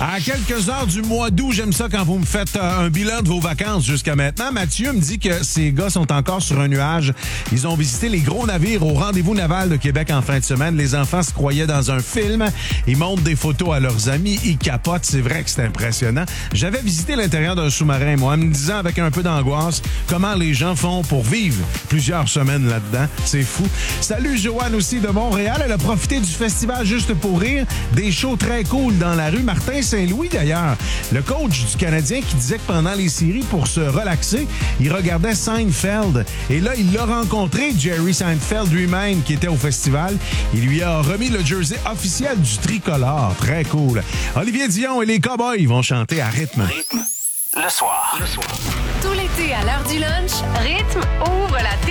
À quelques heures du mois d'août, j'aime ça quand vous me faites un bilan de vos vacances jusqu'à maintenant. Mathieu me dit que ces gars sont encore sur un nuage. Ils ont visité les gros navires au rendez-vous naval de Québec en fin de semaine. Les enfants se croyaient dans un film. Ils montrent des photos à leurs amis. Ils capotent. C'est vrai que c'est impressionnant. J'avais visité l'intérieur d'un sous-marin, moi, en me disant avec un peu d'angoisse comment les gens font pour vivre plusieurs semaines là-dedans. C'est fou. Salut Joanne aussi de Montréal. Elle a profité du festival Juste pour rire. Des shows très cool dans la rue. Martin Saint-Louis, d'ailleurs, le coach du Canadien qui disait que pendant les séries, pour se relaxer, il regardait Seinfeld. Et là, il l'a rencontré, Jerry Seinfeld lui-même, qui était au festival. Il lui a remis le jersey officiel du tricolore. Très cool. Olivier Dion et les Cowboys vont chanter à rythme. Rythme, le soir. Tout l'été à l'heure du lunch, Rythme ouvre la